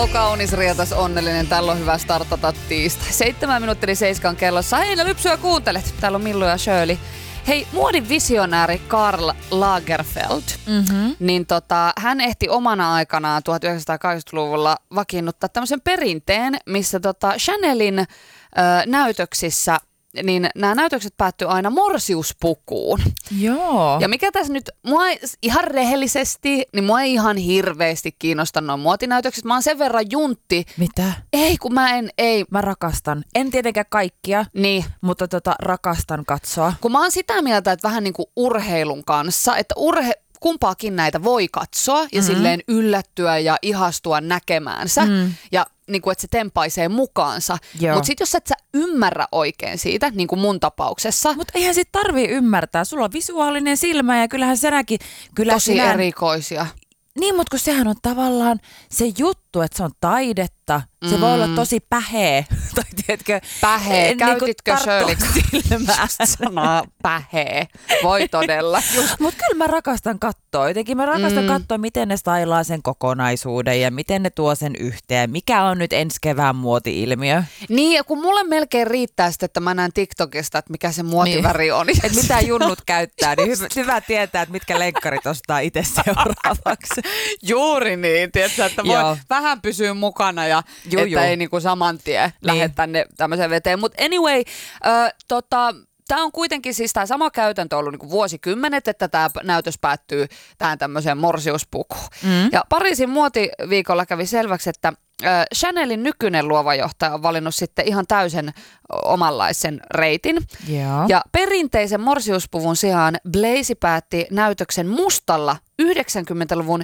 Kaunis, rietas, onnellinen. Täällä on hyvä startata tiistai. 7 minuuttia 7 kellossa. Hei, Lypsyä kuuntelet. Täällä on Millu ja Shirley. Hei, muodin visionääri Karl Lagerfeld, niin hän ehti omana aikanaan 1980-luvulla vakiinnuttaa tämmöisen perinteen, missä Chanelin näytöksissä, niin nämä näytökset päättyy aina morsiuspukuun. Joo. Ja mikä tässä nyt, ihan rehellisesti, niin mua ei ihan hirveästi kiinnosta noin muotinäytökset. Mä oon sen verran juntti. Mitä? Ei, kun Mä rakastan. En tietenkään kaikkia, niin. mutta rakastan katsoa. Kun mä oon sitä mieltä, että vähän niin kuin urheilun kanssa, että kumpaakin näitä voi katsoa ja silleen yllättyä ja ihastua näkemäänsä. Ja niin kuin, että se tempaisee mukaansa. Mutta sitten jos et sä ymmärrä oikein siitä, niin kuin mun tapauksessa. Mutta eihän sit tarvii ymmärtää. Sulla on visuaalinen silmä ja kyllähän senäkin. Tosi erikoisia. Niin, mutta kun sehän on tavallaan se juttu, että se on taidetta. Se voi olla tosi päheä. Tai tiedätkö? Päheä. Käytitkö Shirley sanaa päheä? Voi todella. Mutta kyllä mä rakastan katsoa. Jotenkin mä rakastan katsoa, miten ne stailaa sen kokonaisuuden ja miten ne tuo sen yhteen. Mikä on nyt ensi kevään muoti-ilmiö? Niin, ja kun mulle melkein riittää sitten, että mä näen TikTokista, että mikä se muotiväri on. Että mitä junnut käyttää, niin hyvä tietää, että mitkä lenkkarit ostaa itse seuraavaksi. Juuri niin, tiedätkö, että voi vähän pysyä mukana ja että ei niinku saman tien lähde tänne tämmöiseen veteen. Mutta anyway, tämä on kuitenkin siis tämä sama käytäntö ollut niinku vuosikymmenet, että tämä näytös päättyy tähän tämmöiseen morsiuspukuun. Ja Pariisin muotiviikolla kävi selväksi, että Chanelin nykyinen luova johtaja on valinnut sitten ihan täysin omanlaisen reitin. Yeah. Ja perinteisen morsiuspuvun sijaan Blaze päätti näytöksen mustalla 90-luvun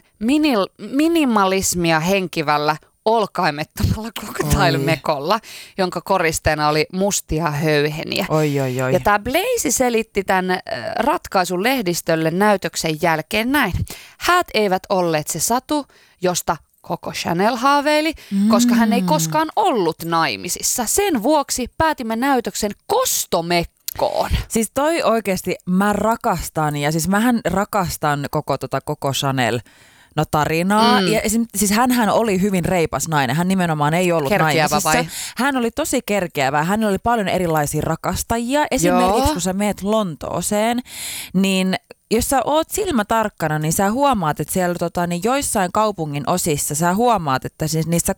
minimalismia henkivällä olkaimettomalla cocktailmekolla, jonka koristeena oli mustia höyheniä. Oi. Ja tämä Blaze selitti tämän ratkaisun lehdistölle näytöksen jälkeen näin. Häät eivät olleet se satu, josta koko Chanel haaveili, koska hän ei koskaan ollut naimisissa. Sen vuoksi päätimme näytöksen kostomekkoon. Siis toi oikeasti mä rakastan, ja siis mähän rakastan koko Chanel tarinaa. Ja siis hänhän oli hyvin reipas nainen. Hän nimenomaan ei ollut naimisissa. Vai? Hän oli tosi kerkeävä. Hänellä oli paljon erilaisia rakastajia. Esimerkiksi kun sä meet Lontooseen, niin jos sä oot silmätarkkana, niin sä huomaat, että siellä niin joissain kaupungin osissa sä huomaat, että siis niissä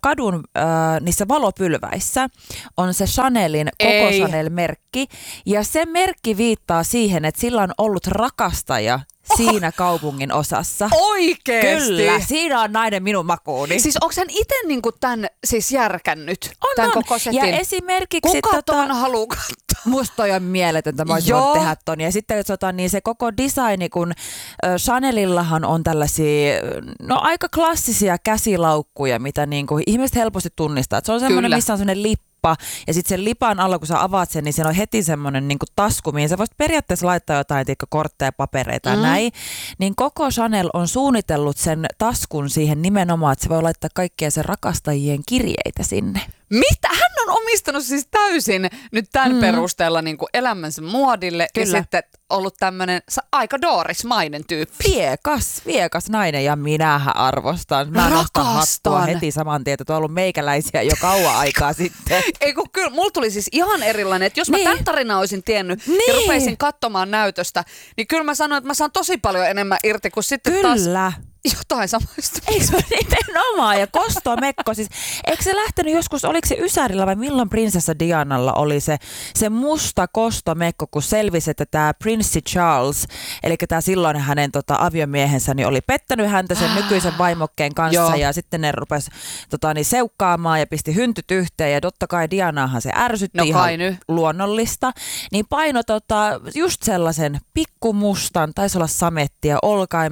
niissä valopylväissä on se Chanelin koko Chanel-merkki. Ja se merkki viittaa siihen, että sillä on ollut rakastaja siinä kaupungin osassa. Oikeesti? Kyllä, siinä on nainen minun makuuni. Siis onko hän itse niinku tämän siis järkännyt? Tämän koko setin? Ja esimerkiksi kuka ton haluu katsoa? Musta toi on mieletöntä, mä olisin voinut tehdä ton. Ja sitten niin se koko designi, kun Chanelillahan on tällaisia aika klassisia käsilaukkuja, mitä niinku ihmiset helposti tunnistaa. Et se on semmoinen, missä on semmoinen lippa. Ja sitten sen lipan alla, kun sä avaat sen, niin siellä on heti semmoinen niin kuin tasku, mihin sä voisit periaatteessa laittaa jotain kortteja, papereita ja näin. Niin koko Chanel on suunnitellut sen taskun siihen nimenomaan, että se voi laittaa kaikkia sen rakastajien kirjeitä sinne. Mitä? Hän on omistanut siis täysin nyt tämän perusteella niin kuin elämänsä muodille. Kyllä. Ja sitten ollut tämmöinen aika doorismainen tyyppi. Viekas nainen ja minähän arvostan. Mä nostan hattua heti saman tien, että tuolla on ollut meikäläisiä jo kauan aikaa sitten. Ei kun kyllä, mulla tuli siis ihan erilainen, että jos mä tämän tarinaa olisin tiennyt ja rupeisin katsomaan näytöstä, niin kyllä mä sanoin, että mä saan tosi paljon enemmän irti kuin sitten taas jotain samaista. Eikö se nimenomaan? Ja kostomekko, siis eikö se lähtenyt joskus, oliko se Ysärillä vai milloin prinsessa Dianalla oli se musta kostomekko, kun selvisi, että tämä prinssi Charles, eli tämä silloin hänen aviomiehensä, niin oli pettänyt häntä sen nykyisen vaimokkeen kanssa ja sitten ne rupesi seukkaamaan ja pisti hyntyt yhteen ja totta kai Dianaahan se ärsytti ihan luonnollista. Niin paino just sellaisen pikkumustan, taisi olla sametti ja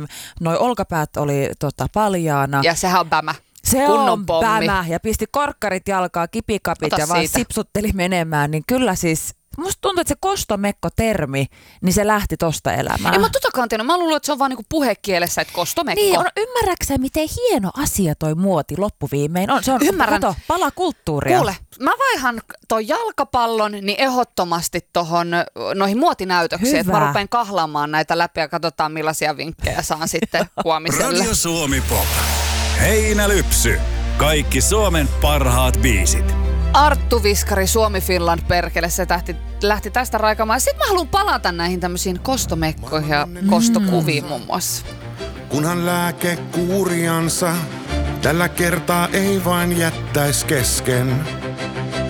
noi olkapäät oli paljaana. Ja sehän on bämä. Se kunnon on pommi. bämä ja pisti korkkarit jalkaa, kipikapit ja vaan sipsutteli menemään, niin kyllä siis musta tuntuu, että se kostomekko-termi, niin se lähti tosta elämään. En mä totakaan tiedä. Mä luulen, että se on vaan niinku puhekielessä, että kostomekko. Niin, ymmärräksä, miten hieno asia toi muoti loppuviimein on? Se on, ymmärrän. Kato, pala kulttuuria. Kuule, mä vaihan toi jalkapallon niin ehdottomasti noihin muotinäytöksiin, että mä rupean kahlaamaan näitä läpi ja katsotaan millaisia vinkkejä saan sitten huomiselle. Radio Suomi Pop. Heinälypsy. Kaikki Suomen parhaat biisit. Arttu Viskari, Suomi Finland perkele, se lähti tästä raikamaan. Sitten mä haluan palata näihin tämmöisiin kostomekkoihin ja kostokuviin muun muassa. Kunhan lääkekuuriansa tällä kertaa ei vain jättäis kesken.